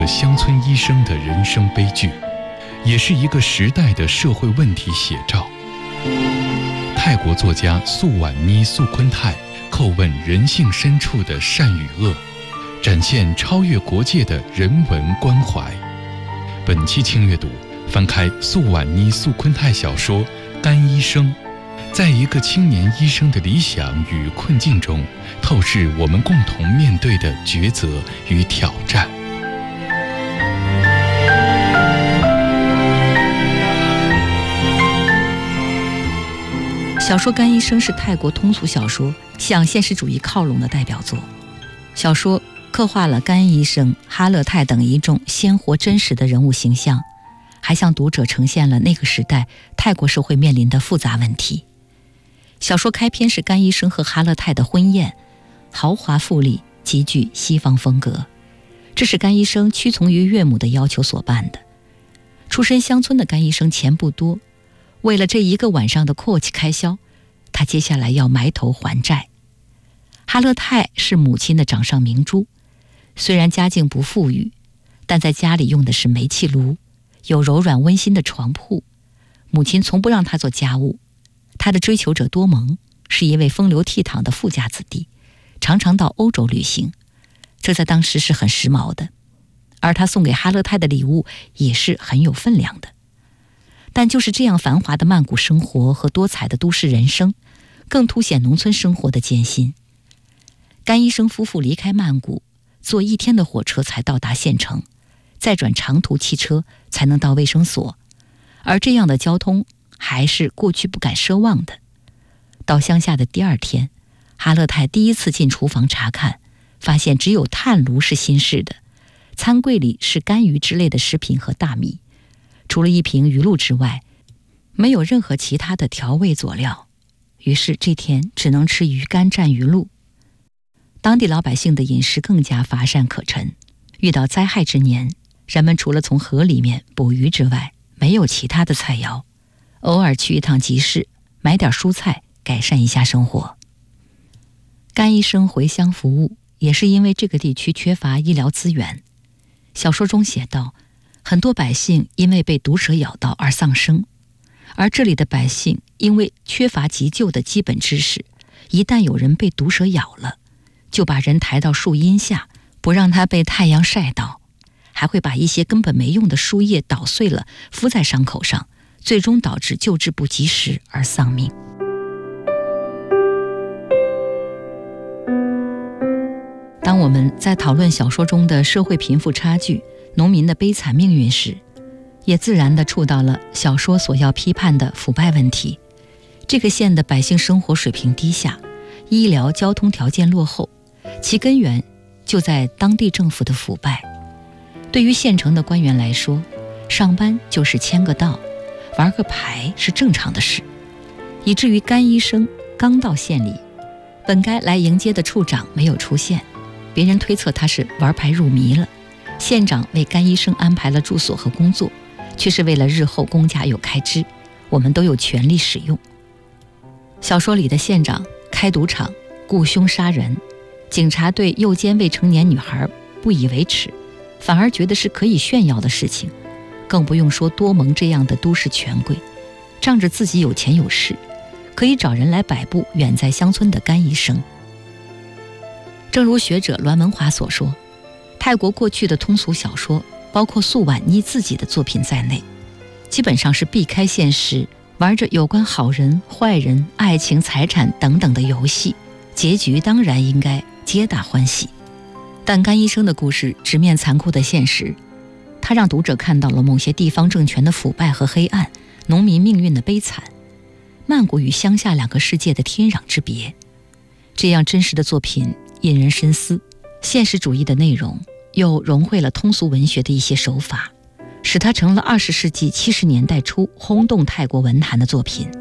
乡村医生的人生悲剧，也是一个时代的社会问题写照。泰国作家素婉妮·素坤泰叩问人性深处的善与恶，展现超越国界的人文关怀。本期轻阅读翻开素婉妮·素坤泰小说《甘医生》，在一个青年医生的理想与困境中，透视我们共同面对的抉择与挑战。 小说《甘医生》是泰国通俗小说向现实主义靠拢的代表作。小说刻画了甘医生、哈勒泰等一众鲜活真实的人物形象，还向读者呈现了那个时代泰国社会面临的复杂问题。小说开篇是甘医生和哈勒泰的婚宴，豪华富丽，极具西方风格。这是甘医生屈从于岳母的要求所办的。出身乡村的甘医生钱不多，为了这一个晚上的阔气开销，他接下来要埋头还债。哈勒泰是母亲的掌上明珠，虽然家境不富裕，但在家里用的是煤气炉，有柔软温馨的床铺。母亲从不让他做家务。他的追求者多蒙是一位风流倜傥的富家子弟，常常到欧洲旅行，这在当时是很时髦的。而他送给哈勒泰的礼物也是很有分量的。但就是这样繁华的曼谷生活和多彩的都市人生，更凸显农村生活的艰辛。甘医生夫妇离开曼谷，坐1天的火车才到达县城，再转长途汽车才能到卫生所，而这样的交通还是过去不敢奢望的。到乡下的第2天，哈勒泰第一次进厨房查看，发现只有炭炉是新式的，餐柜里是干鱼之类的食品和大米，除了1瓶鱼露之外，没有任何其他的调味佐料。于是这天只能吃鱼干蘸鱼露。当地老百姓的饮食更加乏善可陈，遇到灾害之年，人们除了从河里面捕鱼之外，没有其他的菜肴，偶尔去一趟集市，买点蔬菜，改善一下生活。甘医生回乡服务，也是因为这个地区缺乏医疗资源。小说中写道，很多百姓因为被毒蛇咬到而丧生，而这里的百姓因为缺乏急救的基本知识，一旦有人被毒蛇咬了，就把人抬到树荫下，不让他被太阳晒到，还会把一些根本没用的树叶捣碎了敷在伤口上，最终导致救治不及时而丧命。当我们在讨论小说中的社会贫富差距、农民的悲惨命运时，也自然地触到了小说所要批判的腐败问题。这个县的百姓生活水平低下，医疗交通条件落后，其根源就在当地政府的腐败。对于县城的官员来说，上班就是签个到，玩个牌是正常的事，以至于甘医生刚到县里，本该来迎接的处长没有出现，别人推测他是玩牌入迷了。县长为甘医生安排了住所和工作，却是为了日后公家有开支，我们都有权利使用。小说里的县长开赌场、雇凶杀人，警察对诱奸未成年女孩不以为耻，反而觉得是可以炫耀的事情。更不用说多蒙这样的都市权贵，仗着自己有钱有势，可以找人来摆布远在乡村的甘医生。正如学者栾文华所说，泰国过去的通俗小说，包括素婉妮自己的作品在内，基本上是避开现实，玩着有关好人、坏人、爱情、财产等等的游戏，结局当然应该皆大欢喜。但甘医生的故事直面残酷的现实，他让读者看到了某些地方政权的腐败和黑暗，农民命运的悲惨，曼谷与乡下2个世界的天壤之别。这样真实的作品引人深思，现实主义的内容又融汇了通俗文学的一些手法，使它成了20世纪70年代初轰动泰国文坛的作品。